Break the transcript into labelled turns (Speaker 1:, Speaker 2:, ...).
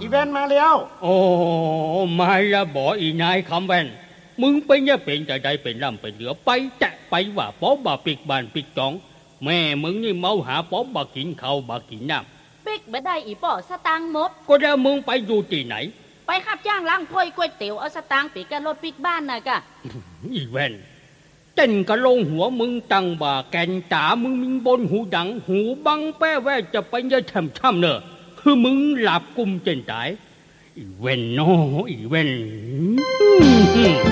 Speaker 1: แว่นมาแล้ว
Speaker 2: โอ้มาละบ่อีนายคำแว่นมึงเป็นเนี่ยเป็นแต่ใดเป็นล่ำเป็นเหลือไปแตะไปว่าป้อบาปิกบานปิกจองแม่มึงนี่เมาหาป้อบากินข้าวบากินน้
Speaker 3: ำปิกบ่ได้อีป่อสตางค์หมด
Speaker 2: ก็แล้วมึงไปอยู่ที่ไหน
Speaker 3: ไปขับจ้างล้างถ้วยก๋วยเตี๋ยวเอาสตางค์ปีกกันรถปิกบ้านน่ะกะ
Speaker 2: อีแว่นเต้นกะลงหัวมึงตังบ่าแกนตามึงมิงบนหูดังหูบังแป้แว่จะไปเนี่ยช่ำเนอะคือมึงหลับกุมเจนตายอีเว่นโนอีเว่น